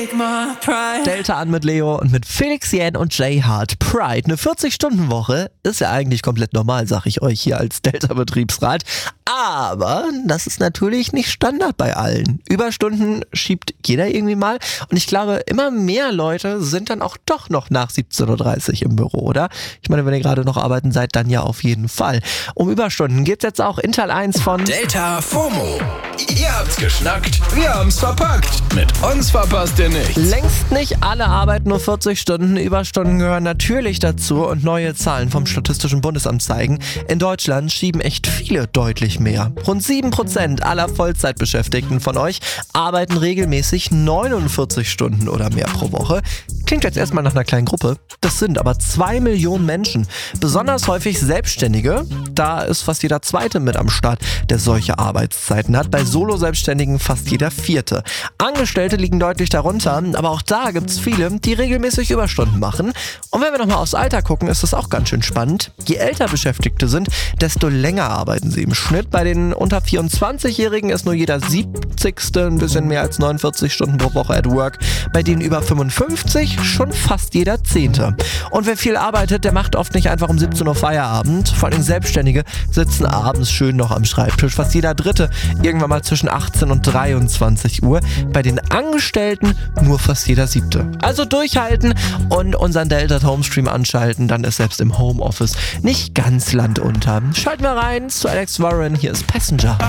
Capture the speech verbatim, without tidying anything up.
take my pride. Delta an mit Leo und mit Felix Jähn und Jay Hart. Pride, eine vierzig-Stunden-Woche ist ja eigentlich komplett normal, sag ich euch hier als Delta-Betriebsrat. Aber das ist natürlich nicht Standard bei allen. Überstunden schiebt jeder irgendwie mal. Und ich glaube, immer mehr Leute sind dann auch doch noch nach siebzehn Uhr dreißig im Büro, oder? Ich meine, wenn ihr gerade noch arbeiten seid, dann ja auf jeden Fall. Um Überstunden geht's jetzt auch in Teil eins von Delta FOMO. Ihr habt's geschnackt, wir haben's verpackt. Mit uns verpasst ihr nichts. Längst nicht alle arbeiten nur vierzig Stunden. Überstunden gehören natürlich dazu und neue Zahlen vom Statistischen Bundesamt zeigen, in Deutschland schieben echt viele deutlich mehr. Rund sieben Prozent aller Vollzeitbeschäftigten von euch arbeiten regelmäßig neunundvierzig Stunden oder mehr pro Woche. Klingt jetzt erstmal nach einer kleinen Gruppe. Das sind aber zwei Millionen Menschen. Besonders häufig Selbstständige. Da ist fast jeder Zweite mit am Start, der solche Arbeitszeiten hat. Bei Solo-Selbstständigen fast jeder Vierte. Angestellte liegen deutlich darunter, aber auch da gibt es viele, die regelmäßig Überstunden machen. Und wenn wir nochmal aufs Alter gucken, ist das auch ganz schön spannend. Je älter Beschäftigte sind, desto länger arbeiten sie im Schnitt. Bei den unter vierundzwanzigjährigen ist nur jeder siebzigste ein bisschen mehr als neunundvierzig Stunden pro Woche at work. Bei denen über fünfundfünfzig schon fast jeder Zehnte. Und wer viel arbeitet, der macht oft nicht einfach um siebzehn Uhr Feierabend. Vor allem Selbstständige sitzen abends schön noch am Schreibtisch. Fast jeder Dritte irgendwann mal zwischen achtzehn und dreiundzwanzig Uhr. Bei den Angestellten nur fast jeder Siebte. Also durchhalten und unseren Delta Homestream anschalten, dann ist selbst im Homeoffice nicht ganz Land unter. Schalten wir rein zu Alex Warren, hier ist Passenger.